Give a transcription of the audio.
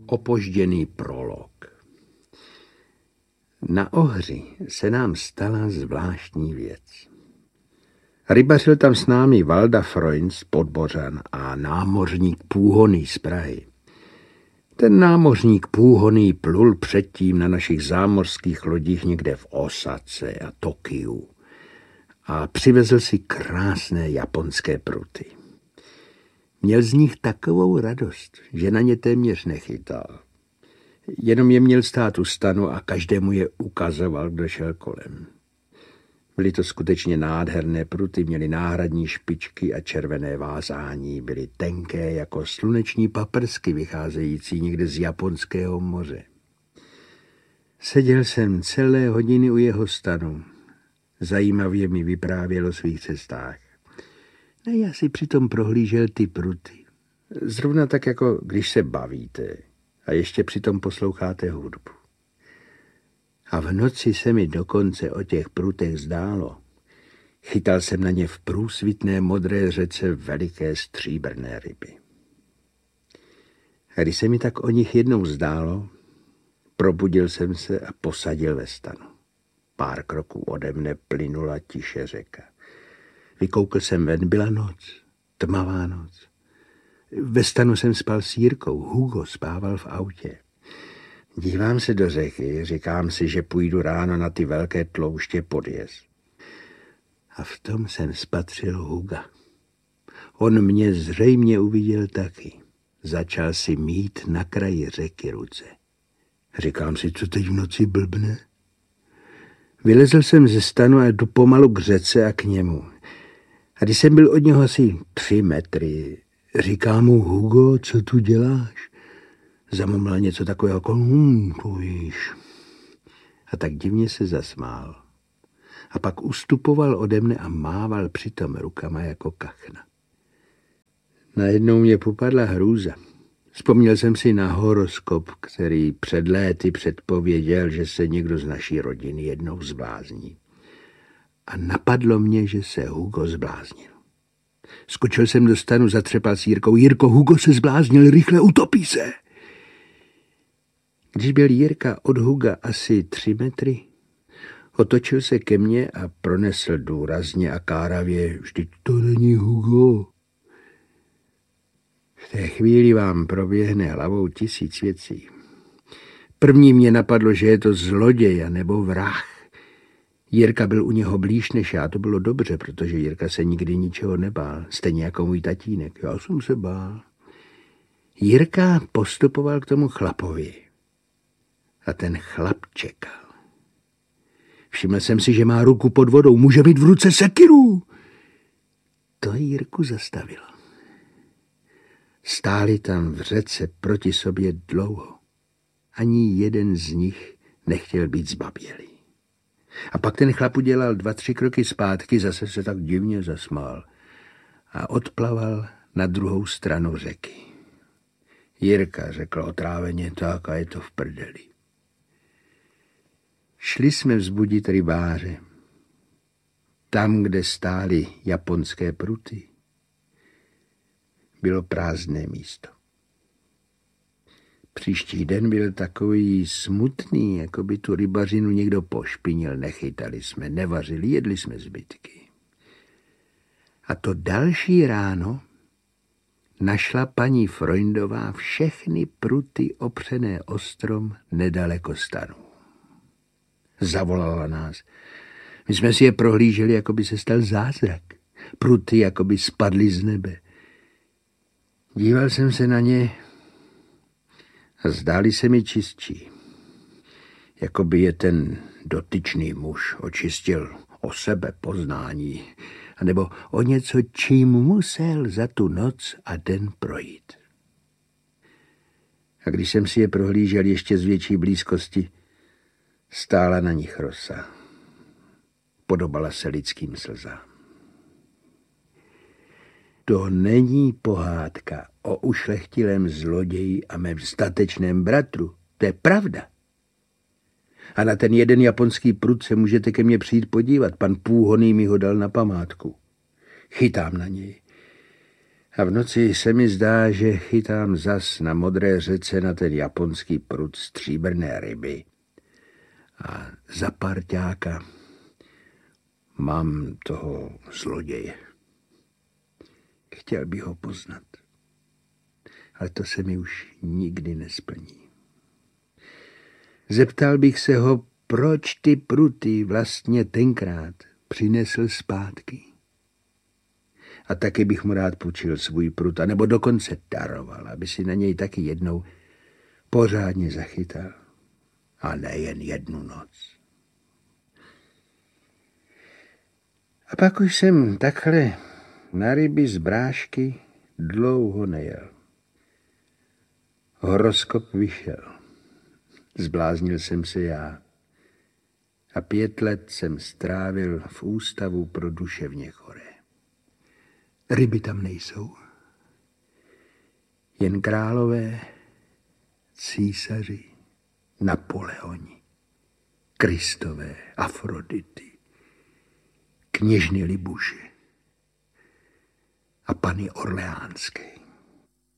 Opožděný prolog. Na Ohři se nám stala zvláštní věc. Rybařil tam s námi Valda Freund z Podbořan a námořník Půhoný z Prahy. Ten námořník Půhoný plul předtím na našich zámořských lodích někde v Osace a Tokiu a přivezl si krásné japonské pruty. Měl z nich takovou radost, že na ně téměř nechytal. Jenom je měl stát u stanu a každému je ukazoval, kdo šel kolem. Byly to skutečně nádherné pruty, měly náhradní špičky a červené vázání, byly tenké jako sluneční paprsky vycházející někde z Japonského moře. Seděl jsem celé hodiny u jeho stanu. Zajímavě mi vyprávěl o svých cestách. No, já si přitom prohlížel ty pruty. Zrovna tak, jako když se bavíte a ještě přitom posloucháte hudbu. A v noci se mi dokonce o těch prutech zdálo. Chytal jsem na ně v průsvitné modré řece veliké stříbrné ryby. A když se mi tak o nich jednou zdálo, probudil jsem se a posadil ve stanu. Pár kroků ode mne plynula tiše řeka. Vykoukl jsem ven, byla noc, tmavá noc. Ve stanu jsem spal s Jirkou, Hugo spával v autě. Dívám se do řeky, říkám si, že půjdu ráno na ty velké tlouště podjez. A v tom jsem spatřil Huga. On mě zřejmě uviděl taky. Začal si mít na kraji řeky ruce. Říkám si, co teď v noci blbne? Vylezl jsem ze stanu a jdu pomalu k řece a k němu. A když jsem byl od něho asi 3 metry, říká mu Hugo, co tu děláš? Zamumlal něco takového jako, to víš. A tak divně se zasmál. A pak ustupoval ode mne a mával přitom rukama jako kachna. Najednou mě popadla hrůza. Vzpomněl jsem si na horoskop, který před léty předpověděl, že se někdo z naší rodiny jednou zblázní. A napadlo mě, že se Hugo zbláznil. Skočil jsem do stanu, zatřepal s Jirkou. Jirko, Hugo se zbláznil, rychle utopí se. Když byl Jirka od Huga asi 3 metry, otočil se ke mně a pronesl důrazně a káravě, vždyť to není Hugo. V té chvíli vám proběhne hlavou 1000 věcí. První mě napadlo, že je to zloděj nebo vrah. Jirka byl u něho blíž než já, to bylo dobře, protože Jirka se nikdy ničeho nebál, stejně jako můj tatínek. Já jsem se bál. Jirka postupoval k tomu chlapovi a ten chlap čekal. Všiml jsem si, že má ruku pod vodou, může být v ruce sekiru. To Jirku zastavilo. Stáli tam v řece proti sobě dlouho. Ani jeden z nich nechtěl být zbabělý. A pak ten chlap udělal 2-3 kroky zpátky, zase se tak divně zasmál a odplaval na druhou stranu řeky. Jirka řekl otráveně, tak a je to v prdeli. Šli jsme vzbudit rybáře. Tam, kde stály japonské pruty, bylo prázdné místo. Příští den byl takový smutný, jako by tu rybařinu někdo pošpinil. Nechytali jsme, nevařili, jedli jsme zbytky. A to další ráno našla paní Freundová všechny pruty opřené o strom nedaleko stanu. Zavolala nás. My jsme si je prohlíželi, jako by se stal zázrak. Pruty jako by spadly z nebe. Díval jsem se na ně a zdáli se mi čistší. Jako by je ten dotyčný muž očistil o sebe poznání, anebo o něco, čím musel za tu noc a den projít. A když jsem si je prohlížel ještě z větší blízkosti, stála na nich rosa. Podobala se lidským slzám. To není pohádka o ušlechtilém zloději a mém statečném bratru. To je pravda. A na ten jeden japonský prut se můžete ke mně přijít podívat. Pan Půhoný mi ho dal na památku. Chytám na něj. A v noci se mi zdá, že chytám zas na modré řece na ten japonský prud stříbrné ryby. A za parťáka mám toho zloděje. Chtěl bych ho poznat, ale to se mi už nikdy nesplní. Zeptal bych se ho, proč ty pruty vlastně tenkrát přinesl zpátky. A taky bych mu rád půjčil svůj prut, nebo dokonce daroval, aby si na něj taky jednou pořádně zachytal. A nejen jednu noc. A pak už jsem takhle na ryby z brášky dlouho nejel. Horoskop vyšel. Zbláznil jsem se já. A 5 let jsem strávil v ústavu pro duševně choré. Ryby tam nejsou. Jen králové, císaři, Napoleoni, Kristové, Afrodity, kněžny Libuše a pany Orleánské.